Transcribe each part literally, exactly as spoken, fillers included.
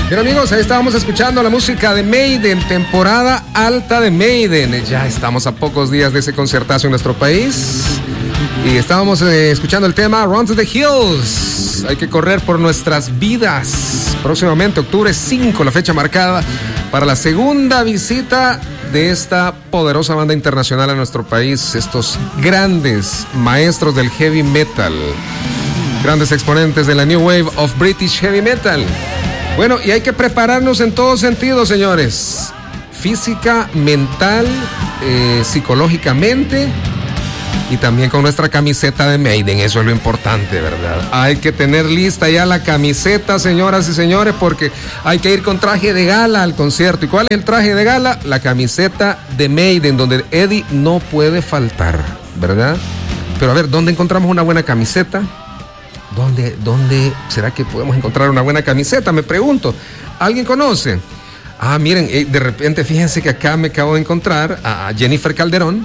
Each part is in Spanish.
Bien, amigos, ahí estábamos escuchando la música de Maiden, temporada alta de Maiden. Ya estamos a pocos días de ese concertazo en nuestro país. Y estábamos eh, escuchando el tema Run to the Hills. Hay que correr por nuestras vidas. Próximamente, octubre cinco, la fecha marcada para la segunda visita de esta poderosa banda internacional a nuestro país. Estos grandes maestros del heavy metal. Grandes exponentes de la New Wave of British Heavy Metal. Bueno, y hay que prepararnos en todos sentidos, señores. Física, mental, eh, psicológicamente y también con nuestra camiseta de Maiden. Eso es lo importante, ¿verdad? Hay que tener lista ya la camiseta, señoras y señores, porque hay que ir con traje de gala al concierto. ¿Y cuál es el traje de gala? La camiseta de Maiden, donde Eddie no puede faltar, ¿verdad? Pero a ver, ¿dónde encontramos una buena camiseta? ¿Dónde, ¿Dónde será que podemos encontrar una buena camiseta? Me pregunto. ¿Alguien conoce? Ah, miren, de repente fíjense que acá me acabo de encontrar a Jennifer Calderón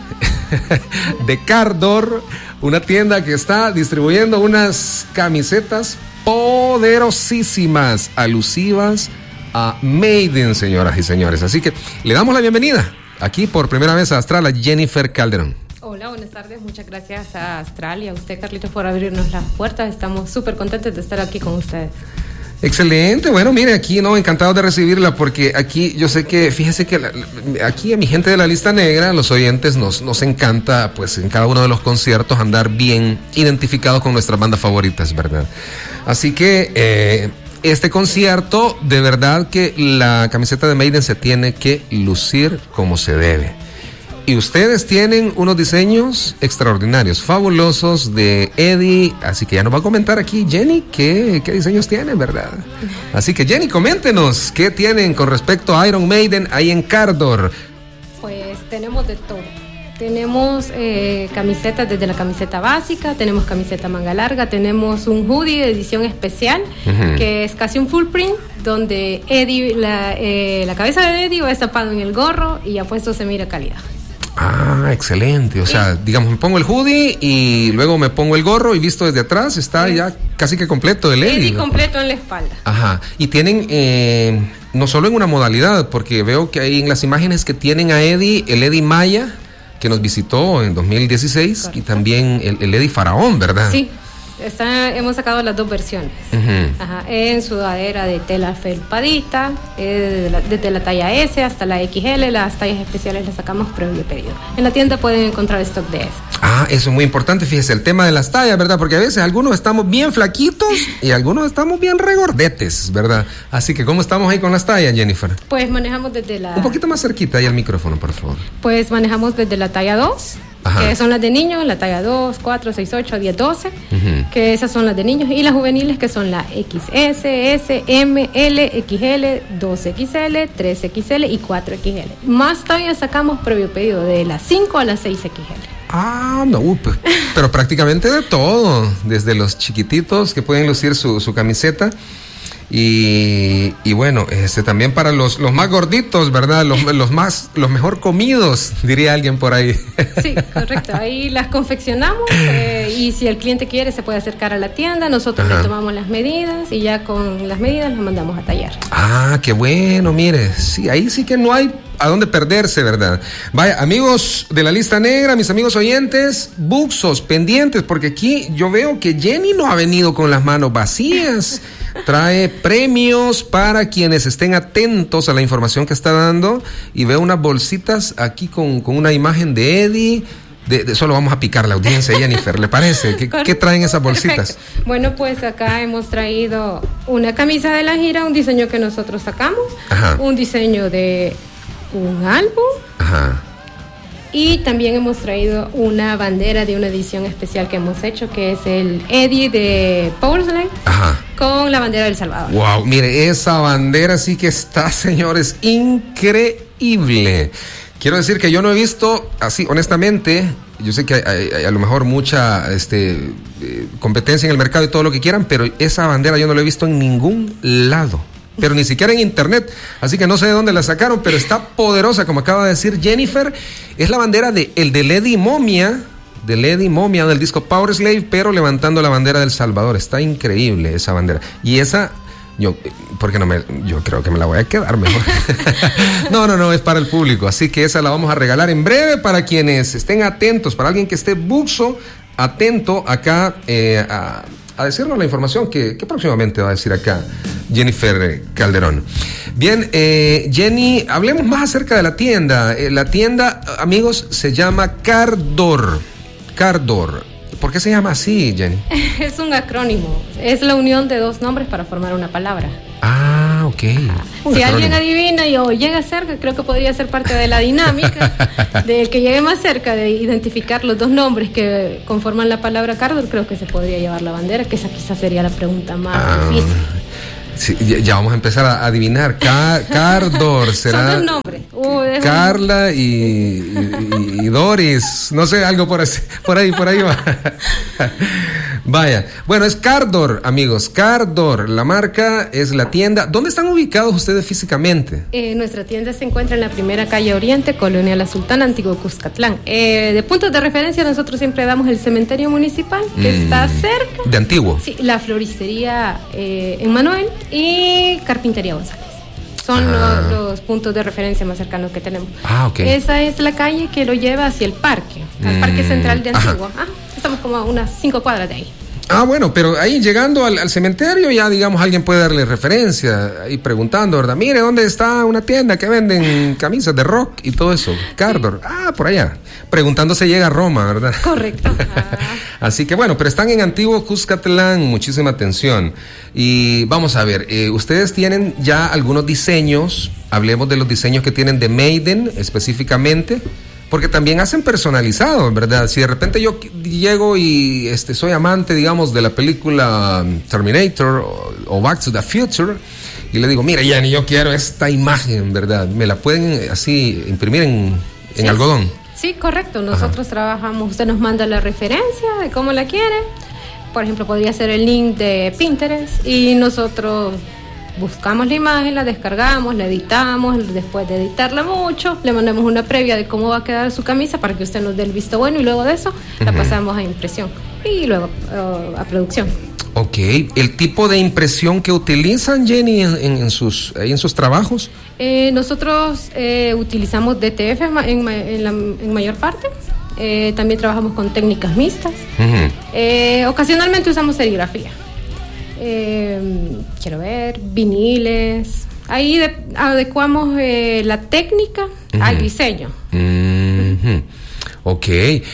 de Cardor, una tienda que está distribuyendo unas camisetas poderosísimas, alusivas a Maiden, señoras y señores. Así que le damos la bienvenida aquí por primera vez a Astral, a Jennifer Calderón. Hola, buenas tardes. Muchas gracias a Astral y a usted, Carlitos, por abrirnos las puertas. Estamos súper contentos de estar aquí con ustedes. Excelente. Bueno, mire, aquí, ¿no? Encantado de recibirla, porque aquí yo sé que, fíjese que la, aquí a mi gente de la lista negra, los oyentes, nos, nos encanta, pues, en cada uno de los conciertos andar bien identificados con nuestras bandas favoritas, ¿verdad? Así que, eh, este concierto, de verdad que la camiseta de Maiden se tiene que lucir como se debe. Y ustedes tienen unos diseños extraordinarios, fabulosos de Eddie, así que ya nos va a comentar aquí Jenny qué, qué diseños tienen, ¿verdad? Así que Jenny, coméntenos, ¿qué tienen con respecto a Iron Maiden ahí en Cardor? Pues tenemos de todo. Tenemos eh, camisetas desde la camiseta básica, tenemos camiseta manga larga, tenemos un hoodie de edición especial, uh-huh, que es casi un full print, donde Eddie, la, eh, la cabeza de Eddie va estampado en el gorro y apuesto se mira calidad. Ah, excelente. O sea, digamos, me pongo el hoodie y luego me pongo el gorro y visto desde atrás está sí, ya casi que completo el Eddie. Eddie completo en la espalda. Ajá. Y tienen, eh, no solo en una modalidad, porque veo que hay en las imágenes que tienen a Eddie, el Eddie Maya, que nos visitó en dos mil dieciséis, correcto, y también el, el Eddie Faraón, ¿verdad? Sí. Está, hemos sacado las dos versiones. Uh-huh. Ajá, en sudadera de tela felpadita, eh, desde, la, desde la talla S hasta la equis ele, las tallas especiales las sacamos previo pedido. En la tienda pueden encontrar stock de eso. Ah, eso es muy importante, fíjese, el tema de las tallas, ¿verdad? Porque a veces algunos estamos bien flaquitos y algunos estamos bien regordetes, ¿verdad? Así que, ¿cómo estamos ahí con las tallas, Jennifer? Pues manejamos desde la... Un poquito más cerquita ahí al micrófono, por favor. Pues manejamos desde la talla dos, ajá, que son las de niños, la talla dos, cuatro, seis, ocho, diez, doce, uh-huh, que esas son las de niños, y las juveniles que son la equis ese, S, M, L, equis ele, dos equis ele, tres equis ele y cuatro equis ele. Más tallas sacamos previo pedido, de las cinco a las seis equis ele. Ah, no, pues, pero prácticamente de todo, desde los chiquititos que pueden lucir su, su camiseta. Y, y bueno, este también para los, los más gorditos, ¿verdad? Los, los más, los mejor comidos, diría alguien por ahí. Sí, correcto. Ahí las confeccionamos eh, y si el cliente quiere se puede acercar a la tienda, nosotros Ajá. le tomamos las medidas y ya con las medidas las mandamos a tallar. Ah, qué bueno, mire, sí, ahí sí que no hay a dónde perderse, ¿verdad? Vaya, amigos de la lista negra, mis amigos oyentes, buxos, pendientes, porque aquí yo veo que Jenny no ha venido con las manos vacías. Trae premios para quienes estén atentos a la información que está dando, y veo unas bolsitas aquí con, con una imagen de Eddie. De, de, solo vamos a picar la audiencia, Jennifer, ¿le parece? ¿Qué, ¿qué traen esas bolsitas? Perfecto. Bueno, pues acá hemos traído una camisa de la gira, un diseño que nosotros sacamos, Ajá. un diseño de un álbum, Ajá. y también hemos traído una bandera de una edición especial que hemos hecho, que es el Eddie de Powerslide, Ajá. con la bandera del Salvador. Wow, mire, esa bandera sí que está, señores, increíble. Quiero decir que yo no he visto así, honestamente, yo sé que hay, hay, hay a lo mejor mucha este, eh, competencia en el mercado y todo lo que quieran, pero esa bandera yo no la he visto en ningún lado, pero ni siquiera en internet, así que no sé de dónde la sacaron, pero está poderosa, como acaba de decir Jennifer. Es la bandera de el de Eddie Momia, del Eddie Momia del disco Powerslave, pero levantando la bandera del Salvador. Está increíble esa bandera, y esa Yo, porque no me, yo creo que me la voy a quedar mejor. No, no, no, es para el público. Así que esa la vamos a regalar en breve para quienes estén atentos, para alguien que esté buxo, atento acá eh, a, a decirnos la información que, que próximamente va a decir acá Jennifer Calderón. Bien, eh, Jenny, hablemos más acerca de la tienda. Eh, la tienda, amigos, se llama Cardor. Cardor. ¿Por qué se llama así, Jenny? Es un acrónimo. Es la unión de dos nombres para formar una palabra. Ah, ok. Si acrónimo. Alguien adivina y o llega cerca, creo que podría ser parte de la dinámica del que llegue más cerca de identificar los dos nombres que conforman la palabra Cardor, creo que se podría llevar la bandera, que esa quizás sería la pregunta más ah. difícil. Sí, ya, ya vamos a empezar a adivinar. Car- Cardor será. Son dos nombres. Uh, Carla y, y, y Doris. No sé, algo por, así, por ahí, por ahí va. Vaya. Bueno, es Cardor, amigos. Cardor. La marca es la tienda. ¿Dónde están ubicados ustedes físicamente? Eh, nuestra tienda se encuentra en la primera calle Oriente, Colonia La Sultana, Antiguo Cuscatlán. Eh, de puntos de referencia, nosotros siempre damos el cementerio municipal, que mm, está cerca. ¿De Antiguo? Sí, la floristería eh, en Manuel y Carpintería González. Son ah. los, los puntos de referencia más cercanos que tenemos. Ah, ok. Esa es la calle que lo lleva hacia el parque, al mm. Parque Central de Antigua. Ah, estamos como a unas cinco cuadras de ahí. Ah, bueno, pero ahí llegando al, al cementerio ya, digamos, alguien puede darle referencia ahí preguntando, ¿verdad? Mire, ¿dónde está una tienda que venden camisas de rock y todo eso? Cardor. Sí. Ah, por allá. Preguntando se llega a Roma, ¿verdad? Correcto. Ah. Así que bueno, pero están en Antiguo Cuscatlán, muchísima atención. Y vamos a ver, eh, ustedes tienen ya algunos diseños, hablemos de los diseños que tienen de Maiden específicamente. Porque también hacen personalizado, ¿verdad? Si de repente yo llego y este, soy amante, digamos, de la película Terminator o, o Back to the Future y le digo, mira, Jenny, yo quiero esta imagen, ¿verdad? ¿Me la pueden así imprimir en, en sí, algodón? Sí, correcto. Nosotros Ajá. trabajamos, usted nos manda la referencia de cómo la quiere. Por ejemplo, podría ser el link de Pinterest y nosotros buscamos la imagen, la descargamos, la editamos, después de editarla mucho, le mandamos una previa de cómo va a quedar su camisa para que usted nos dé el visto bueno y luego de eso uh-huh. la pasamos a impresión y luego uh, a producción. Ok, ¿el tipo de impresión que utilizan, Jenny, en, en, en, sus, en sus trabajos? Eh, nosotros eh, utilizamos D T F en, en, en, la, en mayor parte. Eh, también trabajamos con técnicas mixtas. Uh-huh. Eh, ocasionalmente usamos serigrafía. Eh, quiero ver, viniles. Ahí de, adecuamos eh, la técnica uh-huh. al diseño. Uh-huh. Ok.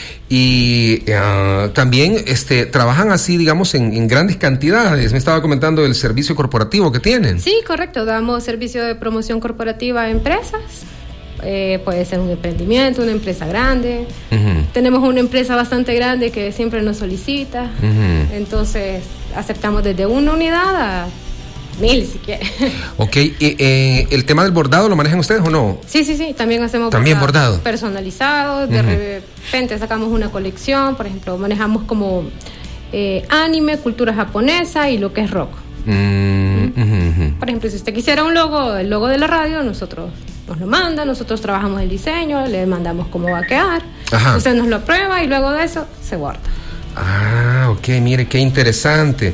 Y uh, también este, trabajan así, digamos, en, en grandes cantidades. Me estaba comentando del servicio corporativo que tienen. Sí, correcto. Damos servicio de promoción corporativa a empresas. Eh, puede ser un emprendimiento, una empresa grande. Uh-huh. Tenemos una empresa bastante grande que siempre nos solicita. Uh-huh. Entonces aceptamos desde una unidad a mil si quiere. Ok, ¿y, eh, el tema del bordado lo manejan ustedes o no? Sí, sí, sí, también hacemos ¿También bordado? Personalizado. De uh-huh. repente sacamos una colección, por ejemplo, manejamos como eh, anime, cultura japonesa y lo que es rock. Uh-huh. Uh-huh. Por ejemplo, si usted quisiera un logo, el logo de la radio, nosotros nos lo manda, nosotros trabajamos el diseño, le mandamos cómo va a quedar, Ajá. usted nos lo aprueba y luego de eso se guarda. Ah, ok, mire, qué interesante.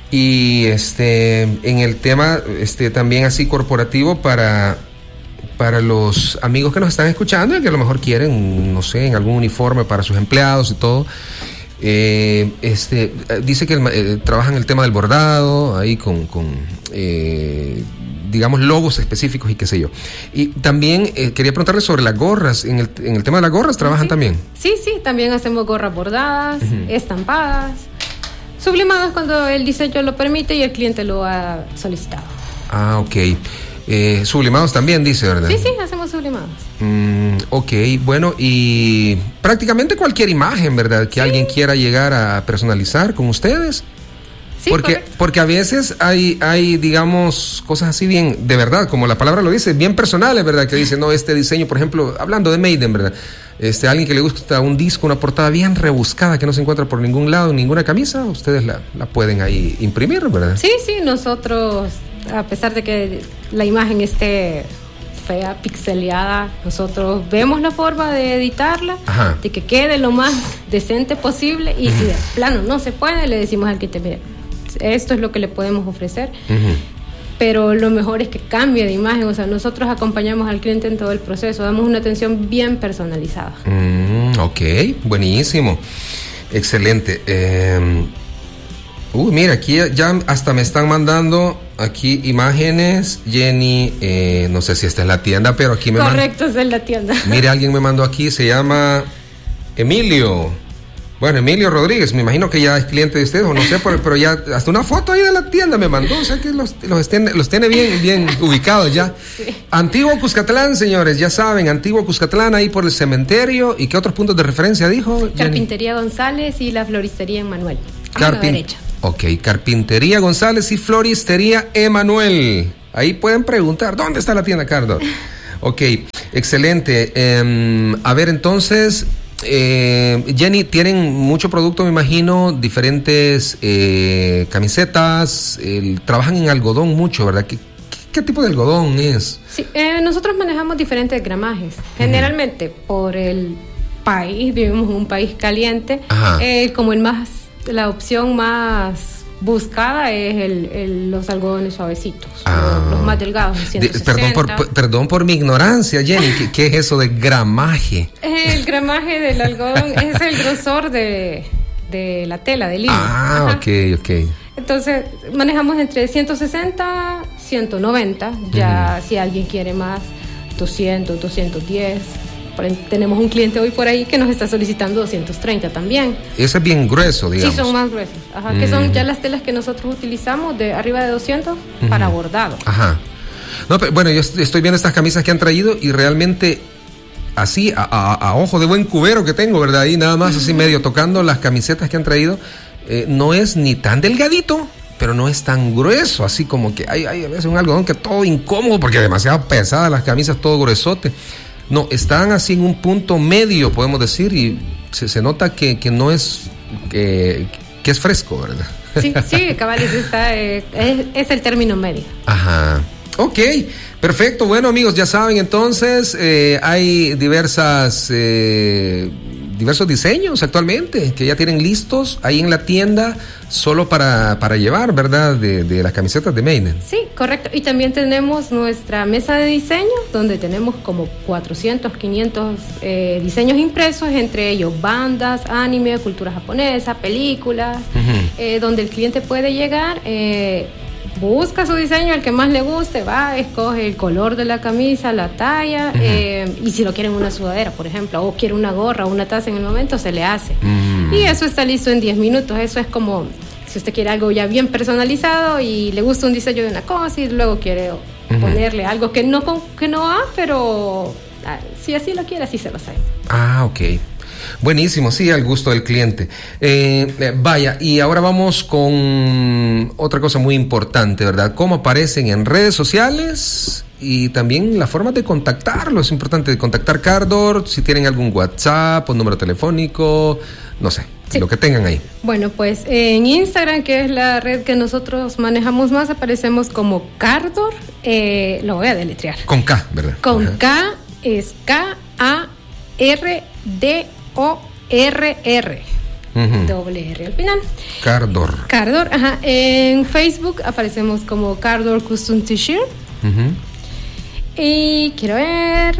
Y este, en el tema este, también así corporativo para, para los amigos que nos están escuchando y que a lo mejor quieren, no sé, en algún uniforme para sus empleados y todo. Eh, este, dice que el, eh, trabajan el tema del bordado, ahí con... con eh, digamos, logos específicos y qué sé yo. Y también eh, quería preguntarle sobre las gorras. ¿En el, en el tema de las gorras trabajan sí. también? Sí, sí, también hacemos gorras bordadas, uh-huh. estampadas, sublimadas cuando el diseño lo permite y el cliente lo ha solicitado. Ah, ok. Eh, sublimados también, dice, ¿verdad? Sí, sí, hacemos sublimados. Mm, ok, bueno, y prácticamente cualquier imagen, ¿verdad? Que sí. alguien quiera llegar a personalizar con ustedes. Sí, porque, porque a veces hay, hay, digamos, cosas así bien, de verdad, como la palabra lo dice, bien personales, ¿verdad? Que dicen, no, este diseño, por ejemplo, hablando de Maiden, ¿verdad? Este, alguien que le gusta un disco, una portada bien rebuscada que no se encuentra por ningún lado, en ninguna camisa, ustedes la, la pueden ahí imprimir, ¿verdad? Sí, sí, nosotros, a pesar de que la imagen esté fea, pixeleada, nosotros vemos la forma de editarla, Ajá. de que quede lo más decente posible y uh-huh. si de plano no se puede, le decimos al cliente, mire, esto es lo que le podemos ofrecer. Uh-huh. pero lo mejor es que cambie de imagen. O sea, nosotros acompañamos al cliente en todo el proceso, damos una atención bien personalizada. Mm, ok, buenísimo, excelente. Eh, uy, mira, aquí ya hasta me están mandando aquí imágenes. Jenny, eh, no sé si esta es la tienda, pero aquí me Correcto, mand... es la tienda. Mire, alguien me mandó aquí, se llama Emilio. Bueno, Emilio Rodríguez, me imagino que ya es cliente de ustedes, o no sé, pero, pero ya hasta una foto ahí de la tienda me mandó, o sea que los, los, tiene, los tiene bien, bien ubicados ya. Sí. Antiguo Cuscatlán, señores, ya saben, Antiguo Cuscatlán, ahí por el cementerio. ¿Y qué otros puntos de referencia dijo? Carpintería Jenny? González y la floristería Emanuel. Carpin... A la derecha. Ok, Carpintería González y Floristería Emanuel. Ahí pueden preguntar, ¿dónde está la tienda, Cardo? Ok, excelente. Eh, a ver, entonces... Eh, Jenny, tienen mucho producto, me imagino, diferentes eh, camisetas, eh, trabajan en algodón mucho, ¿verdad? ¿Qué, qué, qué tipo de algodón es? Sí, eh, nosotros manejamos diferentes gramajes. Generalmente, uh-huh. por el país, vivimos en un país caliente, eh, como el más, la opción más buscada es el, el, los algodones suavecitos, ah. los, los más delgados. De, perdón, por, perdón por mi ignorancia, Jenny, ¿qué, ¿qué es eso de gramaje? El gramaje del algodón es el grosor de, de la tela, del hilo. Ah, Ajá. ok, ok. Entonces, manejamos entre ciento sesenta, ciento noventa, ya uh-huh. si alguien quiere más, doscientos, doscientos diez. Tenemos un cliente hoy por ahí que nos está solicitando doscientos treinta también. Ese es bien grueso, digamos. Sí, son más gruesos. Ajá, mm. que son ya las telas que nosotros utilizamos de arriba de doscientos uh-huh. para bordado. Ajá. No, pero, bueno, yo estoy viendo estas camisas que han traído y realmente así, a, a, a ojo de buen cubero que tengo, ¿verdad? Ahí nada más así medio tocando las camisetas que han traído, eh, no es ni tan delgadito, pero no es tan grueso, así como que hay, hay a veces un algodón que todo incómodo porque demasiado pesada las camisas, todo gruesote. No, están así en un punto medio, podemos decir, y se, se nota que, que no es que, que es fresco, ¿verdad? Sí, sí, cabales está, eh, es, es el término medio. Ajá. Ok, perfecto. Bueno, amigos, ya saben, entonces eh, hay diversas eh, diversos diseños actualmente que ya tienen listos ahí en la tienda solo para, para llevar, ¿verdad? De, de las camisetas de Maiden. Sí, correcto. Y también tenemos nuestra mesa de diseño donde tenemos como cuatrocientos, quinientos eh, diseños impresos, entre ellos bandas, anime, cultura japonesa, películas, uh-huh. eh, donde el cliente puede llegar, eh, busca su diseño, el que más le guste, va, escoge el color de la camisa, la talla, uh-huh. eh, y si lo quieren una sudadera, por ejemplo, o quiere una gorra o una taza en el momento, se le hace. Uh-huh. Y eso está listo en diez minutos. Eso es como si usted quiere algo ya bien personalizado y le gusta un diseño de una cosa y luego quiere uh-huh. ponerle algo que no, que no va, pero ah, si así lo quiere, así se lo sabe. Ah, ok. Buenísimo, sí, al gusto del cliente. Eh, eh, vaya, y ahora vamos con otra cosa muy importante, ¿verdad? ¿Cómo aparecen en redes sociales? Y también la forma de contactarlo. Es importante contactar Cardor, si tienen algún WhatsApp o número telefónico, no sé, sí. lo que tengan ahí. Bueno, pues en Instagram, que es la red que nosotros manejamos más, aparecemos como Cardor, eh, lo voy a deletrear. Con K, ¿verdad? Con Ajá. K, es K A R D O R R. Uh-huh. Doble R al final. Cardor. Cardor, ajá. En Facebook aparecemos como Cardor Custom T-Shirt. Uh-huh. Y quiero ver.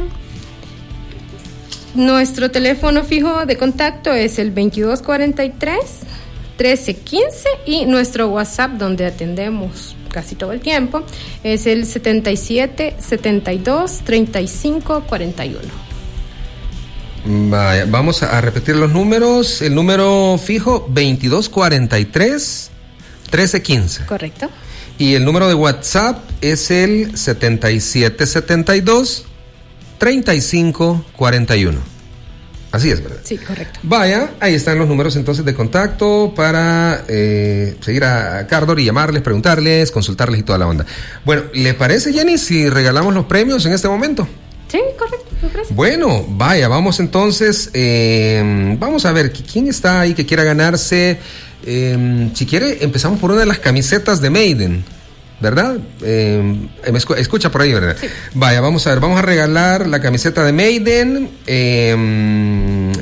Nuestro teléfono fijo de contacto es el veintidós cuarenta y tres, trece quince y nuestro WhatsApp, donde atendemos casi todo el tiempo, es el setenta y siete, setenta y dos, treinta y cinco, cuarenta y uno. Vaya, vamos a repetir los números. El número fijo veintidós cuarenta y tres, trece quince. Correcto. Y el número de WhatsApp es el setenta y siete, setenta y dos, treinta y cinco, cuarenta y uno. Así es, ¿verdad? Sí, correcto. Vaya, ahí están los números entonces de contacto para eh, seguir a Cardor y llamarles, preguntarles, consultarles y toda la onda. Bueno, ¿le parece, Jenny, si regalamos los premios en este momento? Sí, correcto. Bueno, vaya, vamos entonces, eh, vamos a ver, ¿quién está ahí que quiera ganarse? Eh, si quiere, empezamos por una de las camisetas de Maiden, ¿verdad? Eh, escucha por ahí, ¿verdad? Sí. Vaya, vamos a ver, vamos a regalar la camiseta de Maiden. Eh,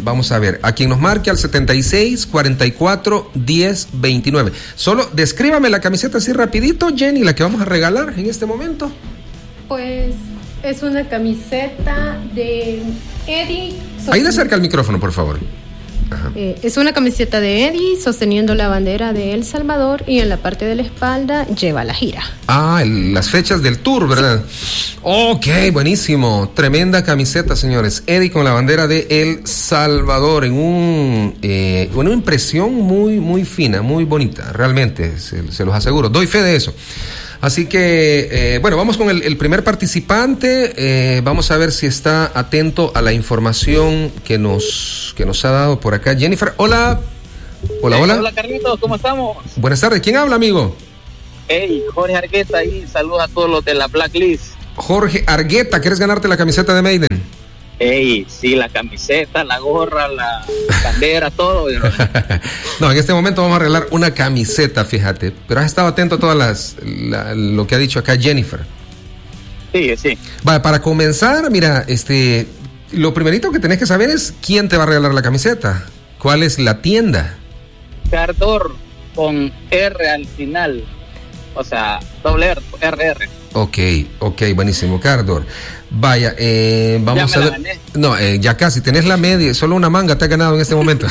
vamos a ver, a quien nos marque al setenta y seis, cuarenta y cuatro, diez, veintinueve. Solo descríbame la camiseta así rapidito, Jenny, la que vamos a regalar en este momento. Pues es una camiseta de Eddie. Ahí le acerca el micrófono, por favor. Eh, es una camiseta de Eddie sosteniendo la bandera de El Salvador y en la parte de la espalda lleva la gira. Ah, el, las fechas del tour, ¿verdad? Sí. Ok, buenísimo. Tremenda camiseta, señores. Eddie con la bandera de El Salvador en un eh, una impresión muy, muy fina, muy bonita. Realmente, se, se los aseguro. Doy fe de eso. Así que, eh, bueno, vamos con el, el primer participante. Eh, vamos a ver si está atento a la información que nos, que nos ha dado por acá Jennifer. Hola. Hola, hey, hola. Hola, Carlitos, ¿cómo estamos? Buenas tardes. ¿Quién habla, amigo? Hey, Jorge Argueta ahí. Saludos a todos los de la Blacklist. Jorge Argueta, ¿quieres ganarte la camiseta de Maiden? Hey, sí, la camiseta, la gorra, la bandera, todo. No, en este momento vamos a arreglar una camiseta, fíjate. Pero has estado atento a todas las la, lo que ha dicho acá Jennifer. Sí, sí. Vale, para comenzar, mira, este, lo primerito que tenés que saber es quién te va a regalar la camiseta. ¿Cuál es la tienda? Cardor con R al final. O sea, doble R, R R. Ok, ok, buenísimo, Cardor. Vaya, eh, vamos ya me a la ver. Gané. No, eh, ya casi, tenés la media, solo una manga te ha ganado en este momento.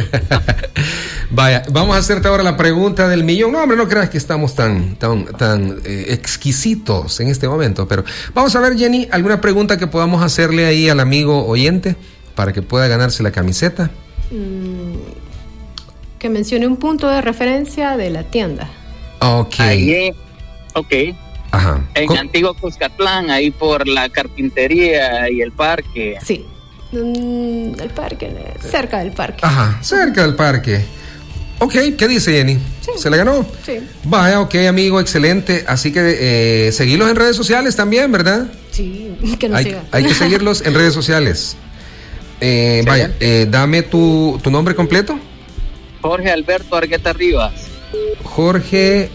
Vaya, vamos a hacerte ahora la pregunta del millón. No, hombre, no creas que estamos tan, tan, tan eh, exquisitos en este momento, pero vamos a ver, Jenny, alguna pregunta que podamos hacerle ahí al amigo oyente para que pueda ganarse la camiseta. Mm, que mencione un punto de referencia de la tienda. Ok. Ahí, ok. Ajá. En ¿Cómo? Antiguo Cuscatlán, ahí por la carpintería y el parque. Sí. Mm, el parque, cerca del parque. Ajá, cerca del parque. Ok, ¿qué dice Jenny? Sí. ¿Se la ganó? Sí. Vaya, ok, amigo, excelente. Así que eh, seguirlos en redes sociales también, ¿verdad? Sí, que nos hay, siga. hay que seguirlos en redes sociales. Eh, Sí. Vaya, eh, dame tu, tu nombre completo. Jorge Alberto Argueta Rivas. Jorge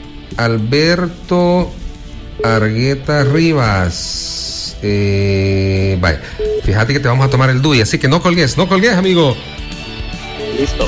Alberto Argueta Rivas. Eh, vaya, fíjate que te vamos a tomar el D U I, así que no colgues, no colgues, amigo. Listo.